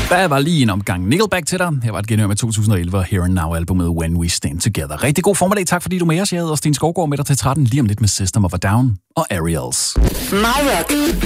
Der var lige en omgang Nickelback til dig. Her var et genhør med 2011 Here and Now-albumet When We Stand Together. Rigtig god formiddag. Tak fordi du er med os. Jeg hedder Sten Skovgaard med dig til 13 lige om lidt med System of a Down og Aerials. My Rock.